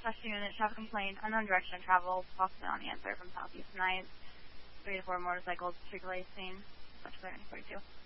Western Unit, traffic complaint, unknown direction of travel, possibly on the answer from southeast tonight. 3 to 4 motorcycles, particularly seen, such clear 42.